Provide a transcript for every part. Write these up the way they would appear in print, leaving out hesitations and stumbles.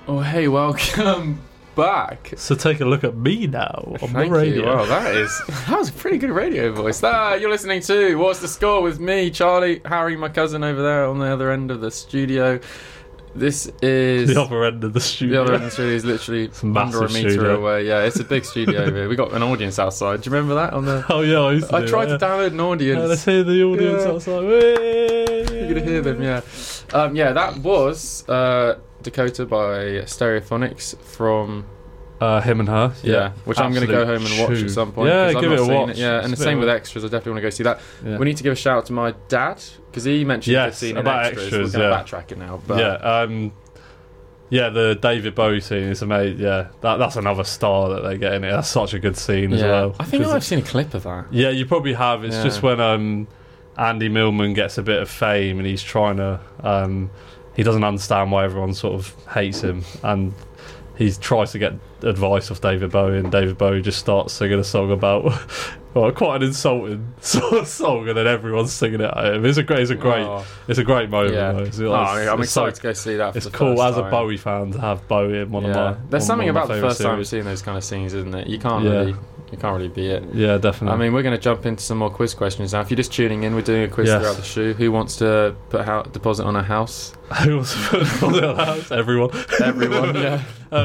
Oh, hey, welcome back. So take a look at me now on Thank the radio. you. Well, that was a pretty good radio voice. You're listening to What's the Score with me, Charlie, Harry, my cousin over there on the other end of the studio. This is The other end of the studio. The other end of the studio is literally under a meter studio. away. Yeah, it's a big studio over here. We got an audience outside. Do you remember that on the? Oh yeah, I tried to download an audience. Let's hear the audience outside. You're gonna hear them, yeah. That was Dakota by Stereophonics from Him and Her. Yeah, which I'm going to go home and watch at some point. Yeah, I've give not it a seen watch. Yeah, and the same with Extras. I definitely want to go see that. Yeah. We need to give a shout out to my dad because he mentioned 15 in about Extras. We're going to backtrack it now. But the David Bowie scene is amazing. Yeah, that's another star that they get in it. That's such a good scene as well. I think I've seen a clip of that. Yeah, you probably have. It's just when Andy Millman gets a bit of fame and he's trying to he doesn't understand why everyone sort of hates him, and he tries to get advice off David Bowie, and David Bowie just starts singing a song about quite an insulting sort of song, and then everyone's singing it at him. It's a great moment. Yeah. I'm excited to go see that. It's cool as a Bowie fan to have Bowie in one of my. There's something about the first time series. seeing those kind of scenes, isn't it? You can't really beat it. Yeah, definitely. I mean, we're going to jump into some more quiz questions now. If you're just tuning in, we're doing a quiz throughout the show. Who wants to put a deposit on a house? Who wants to put a deposit on a house? Everyone. Everyone, yeah.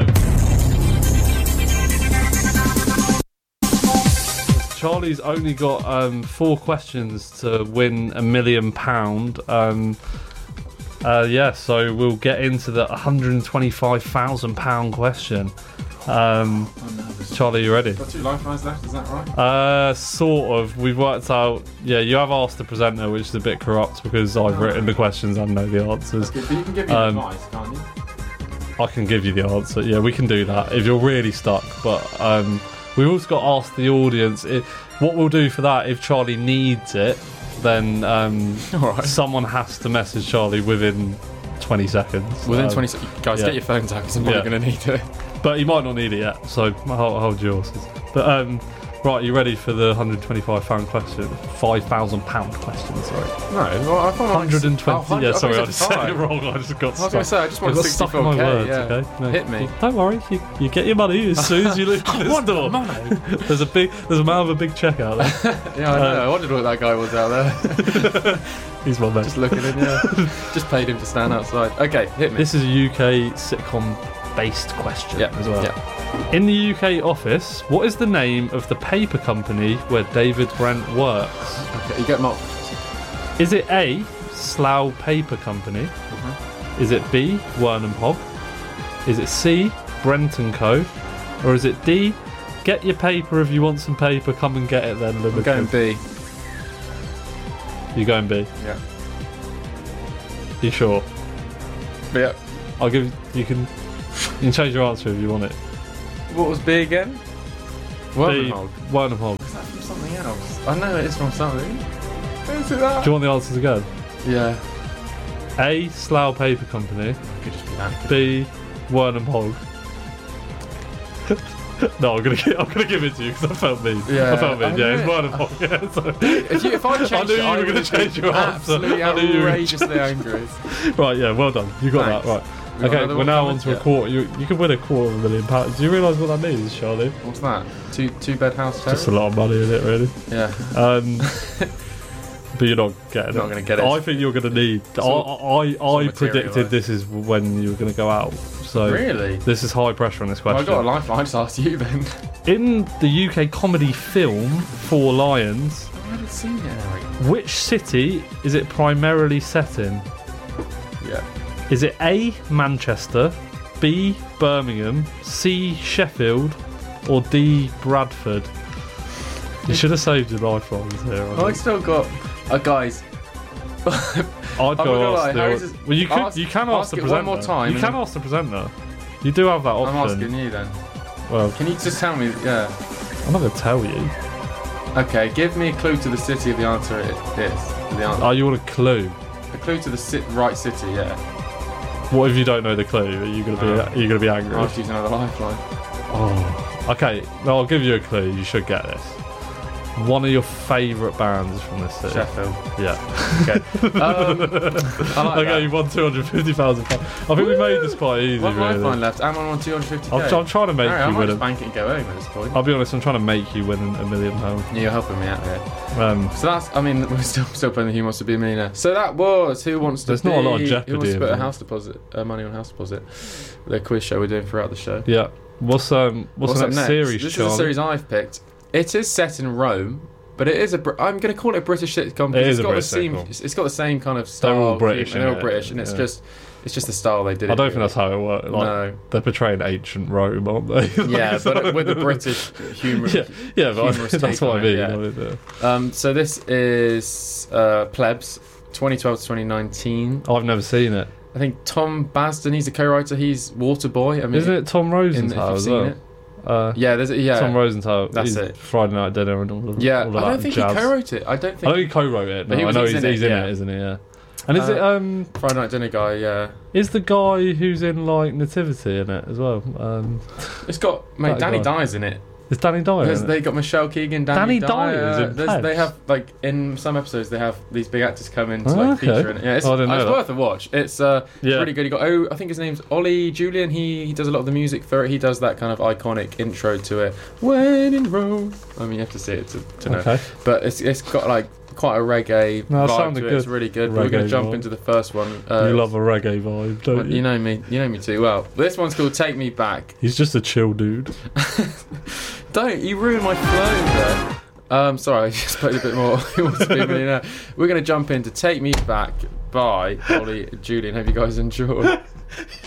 Charlie's only got 4 questions to win £1 million. So we'll get into the £125,000 question. Charlie, you ready? Got 2 lifelines left, is that right? Sort of. We've worked out. Yeah, you have asked the presenter, which is a bit corrupt because I've written the questions and know the answers. Okay, but you can give me advice, can't you? I can give you the answer. Yeah, we can do that if you're really stuck. But we've also got to ask the audience. What we'll do for that, if Charlie needs it, then someone has to message Charlie within 20 seconds. Within 20 seconds. Guys, get your phones out because I'm probably going to need it. But he might not need it yet, so hold yours. But right, you ready for the £125 question? £5,000 question, sorry. No, well, I thought 120. Yeah, sorry, I just said it wrong. I just got stuck. I was going to say, I just wanted got stuck in my 64k. words. Yeah. Okay, no, hit me. Don't worry, you get your money as soon as you leave this door. There's a man with a big check out there. Yeah, I know. I wondered what that guy was out there. He's my mate. Just looking in, just paid him to stand outside. Okay, hit me. This is a UK sitcom-based question as well. Yeah. In the UK office, what is the name of the paper company where David Brent works? Okay, you get them up. Is it A, Slough Paper Company? Is it B, Wernham Hogg? Is it C, Brent & Co? Or is it D, get your paper if you want some paper, come and get it then, Limited? We're going B. You're going B? Yeah. You sure? Yeah. I'll give you can change your answer if you want it. What was B again? Wernham Hogg. Wernham Hogg. Is that from something else? I know it is from something. Is it that? Do you want the answers again? Yeah. A, Slough Paper Company. Could just be that. B, Wernham Hogg. No, I'm gonna give it to you because I felt mean. Yeah, I felt mean. Yeah, it's Wernham Hogg. Yeah, so. If I changed I knew it, you were going to change your answer. Absolutely outrageously angry. Right, yeah, well done. You got Thanks. that right. Okay, we're now on to a quarter. You can win £250,000. Do you realise what that means, Charlie? What's that? Two-bed house terrace? Just a lot of money in it, really. Yeah. But you're not getting it. Not going to get it. I think you're going to need. I predicted this is when you were going to go out. So really? This is high pressure on this question. Well, I got a lifeline. I just asked you then. In the UK comedy film Four Lions, I haven't seen it, Harry. which city is it primarily set in? Yeah. Is it A, Manchester, B, Birmingham, C, Sheffield, or D, Bradford? You should have saved your lifelines here. I still got... guys... I'd go ask the... Well, you can ask the presenter. one more time. You can ask the presenter. You do have that option. I'm asking you then. Well, can you just tell me? Yeah. I'm not going to tell you. Okay, give me a clue to the city of the answer it is. The answer. Oh, you want a clue? A clue to the right city, yeah. What if you don't know the clue? Are you going to be angry? I'll have to use another lifeline. Oh. Okay, no, I'll give you a clue. You should get this. One of your favourite bands from this city. Sheffield. Yeah. Okay. I like Okay, that. you won £250,000. I think we made this quite easy. What really. am I fine left? Am I on 250k? I'm trying to make Alright, I you might win. just bank it and go home at this point. I'll be honest. I'm trying to make you win £1 million. Yeah, you're helping me out here. So that's, I mean, we're still playing the Who Wants to Be a Millionaire. So that was Who Wants to There's Be... not a lot of Who jeopardy Wants to Put a in House Deposit, money on house deposit. The quiz show we're doing throughout the show. Yeah. What's the What's up next series, This Charlie? is a series I've picked. It is set in Rome, but it is I'm going to call it a British sitcom. It is It's a got the British same. sitcom. It's got the same kind of style. They're all British, They're all innit? British, and it's Yeah. just the style they did. I don't think that's how it works. Like, No. they're portraying ancient Rome, aren't they? Yeah, but with the British humour. yeah, but humorous that's take what I on mean. it, yeah. So this is Plebs, 2012 to 2019. I've never seen it. I think Tom Basden, he's the co-writer. He's Waterboy. I mean, Isn't it Tom if Rosenthal you've as seen well? it. Yeah, there's Tom Rosenthal. That's He's it. Friday Night Dinner and all of Yeah, all of I that don't think jazz. he co-wrote it. I don't I think. know he co-wrote it. But No, he I was- know he's he's in it, in yeah. it, isn't he? Yeah. And is it Friday Night Dinner guy? Yeah. is the guy who's in like Nativity in it as well? It's got That Danny guy. Dyer's in it. Is Danny Dyer? in it? They got Michelle Keegan, Danny Danny Dyer's Dyer. in Plebs? They have in some episodes they have these big actors come in to Oh, okay. feature in it. Yeah, it's, I didn't know it's that. worth a watch. It's Yeah. really good. You got I think his name's Ollie Julian. He does a lot of the music for it. He does that kind of iconic intro to it. When in Rome. I mean, you have to see it to know. Okay. But it's got like quite a reggae No, it vibe sounded to it. good. It's really good. We're Reggae going to jump vibe. into the first one. You love a reggae vibe, don't well, you? you know me too well. This one's called Take Me Back. He's just a chill dude. Don't you ruin my flow there. Sorry, I just played a bit more. Who Wants to Be a Millionaire? We're going to jump into Take Me Back by Ollie Julian. Hope you guys enjoy.